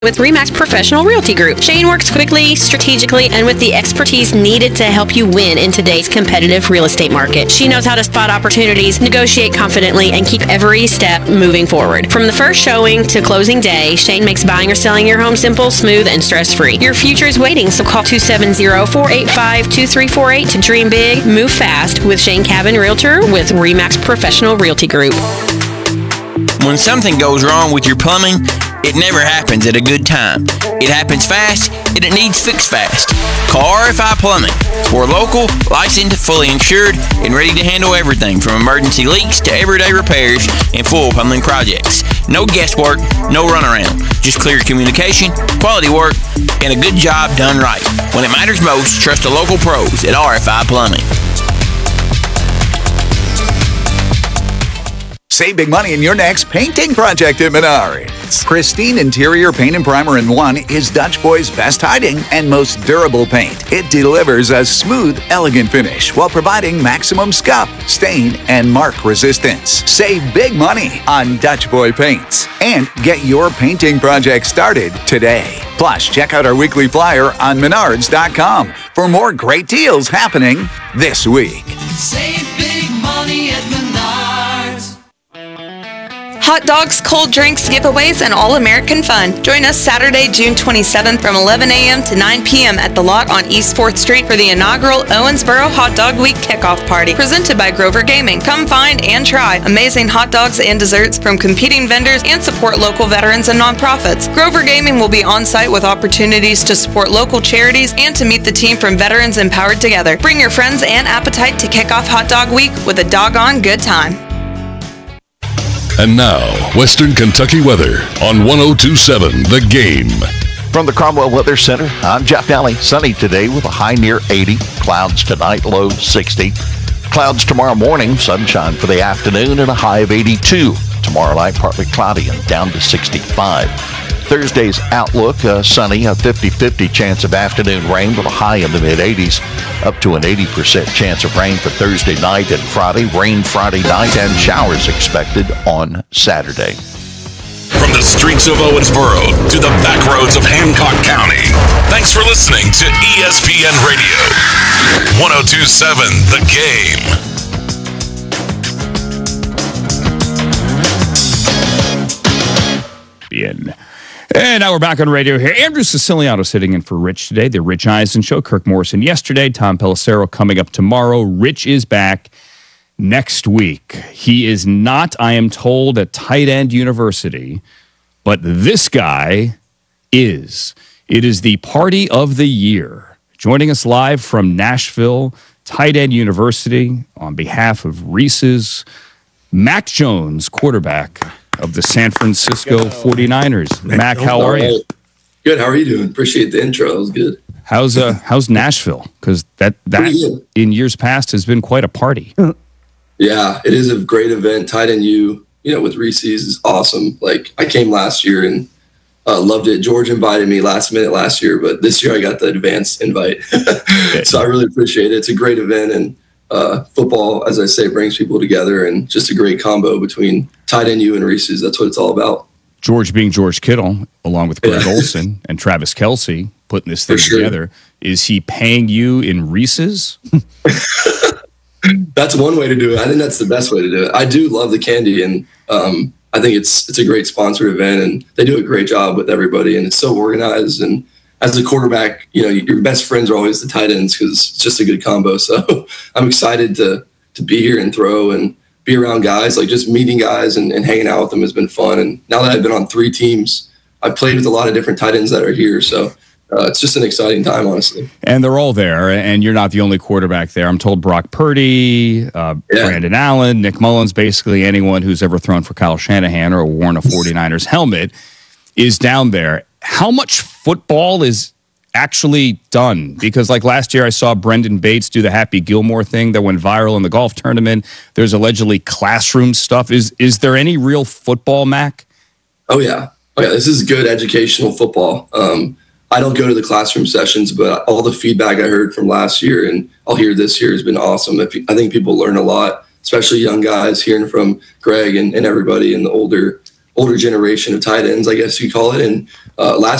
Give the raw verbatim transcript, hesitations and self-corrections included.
With RE/MAX Professional Realty Group. Shane works quickly, strategically, and with the expertise needed to help you win in today's competitive real estate market. She knows how to spot opportunities, negotiate confidently, and keep every step moving forward. From the first showing to closing day, Shane makes buying or selling your home simple, smooth, and stress-free. Your future is waiting, so call two seven zero, four eight five, two three four eight to dream big, move fast with Shane Cabin Realtor with RE/MAX Professional Realty Group. When something goes wrong with your plumbing, it never happens at a good time. It happens fast, and it needs fixed fast. Call R F I Plumbing. We're local, licensed, fully insured, and ready to handle everything from emergency leaks to everyday repairs and full plumbing projects. No guesswork, no runaround. Just clear communication, quality work, and a good job done right. When it matters most, trust the local pros at R F I Plumbing. Save big money in your next painting project at Menards. Christine Interior Paint and Primer in one is Dutch Boy's best hiding and most durable paint. It delivers a smooth, elegant finish while providing maximum scuff, stain, and mark resistance. Save big money on Dutch Boy paints and get your painting project started today. Plus, check out our weekly flyer on menards dot com for more great deals happening this week. Save big money at Menards. Hot dogs, cold drinks, giveaways, and all-American fun. Join us Saturday, June twenty-seventh from eleven a.m. to nine p.m. at The Lot on East fourth Street for the inaugural Owensboro Hot Dog Week kickoff party presented by Grover Gaming. Come find and try amazing hot dogs and desserts from competing vendors and support local veterans and nonprofits. Grover Gaming will be on site with opportunities to support local charities and to meet the team from Veterans Empowered Together. Bring your friends and appetite to kick off Hot Dog Week with a doggone good time. And now, Western Kentucky weather on one oh two point seven The Game. From the Cromwell Weather Center, I'm Jeff Daly. Sunny today with a high near eighty. Clouds tonight, low sixty. Clouds tomorrow morning, sunshine for the afternoon and a high of eighty-two. Tomorrow night, partly cloudy and down to sixty-five. Thursday's outlook, uh, sunny, a fifty-fifty chance of afternoon rain with a high in the mid-eighties, up to an eighty percent chance of rain for Thursday night and Friday, rain Friday night, and showers expected on Saturday. From the streets of Owensboro to the back roads of Hancock County, thanks for listening to E S P N Radio, one oh two point seven The Game. In. And now we're back on radio here. Andrew Siciliano sitting in for Rich today. The Rich Eisen Show. Kirk Morrison yesterday. Tom Pelissero coming up tomorrow. Rich is back next week. He is not, I am told, at Tight End University, but this guy is. It is the party of the year. Joining us live from Nashville, Tight End University, on behalf of Reese's, Mac Jones, quarterback of the San Francisco forty-niners. Mac, how are you? Good. How are you doing? Appreciate the intro. That was good. How's uh how's Nashville? Because that that in years past has been quite a party. Yeah, it is a great event. Tight End U, you know, with Reese's is awesome. Like I came last year and uh, loved it. George invited me last minute last year, but this year I got the advanced invite, so I really appreciate it. It's a great event, and uh, football, as I say, brings people together, and just a great combo between Tight End U and Reese's. That's what it's all about. George being George Kittle, along with Greg yeah. Olson and Travis Kelce, putting this thing sure. together. Is he paying you in Reese's? That's one way to do it. I think that's the best way to do it. I do love the candy, and um, I think it's it's a great sponsored event, and they do a great job with everybody, and it's so organized. And as a quarterback, you know, your best friends are always the tight ends because it's just a good combo. So I'm excited to to be here and throw and be around guys. Like just meeting guys and, and hanging out with them has been fun. And now that I've been on three teams, I've played with a lot of different tight ends that are here. So Uh, it's just an exciting time, honestly. And they're all there, and you're not the only quarterback there. I'm told Brock Purdy, uh, yeah. Brandon Allen, Nick Mullins, basically anyone who's ever thrown for Kyle Shanahan or worn a forty-niners helmet is down there. How much football is actually done? Because like last year I saw Brendan Bates do the Happy Gilmore thing that went viral in the golf tournament. There's allegedly classroom stuff. Is is there any real football, Mac? Oh, yeah. Oh, yeah. This is good educational football. Um I don't go to the classroom sessions, but all the feedback I heard from last year and I'll hear this year has been awesome. I think people learn a lot, especially young guys hearing from Greg and, and everybody and the older older generation of tight ends, I guess you call it. And uh, last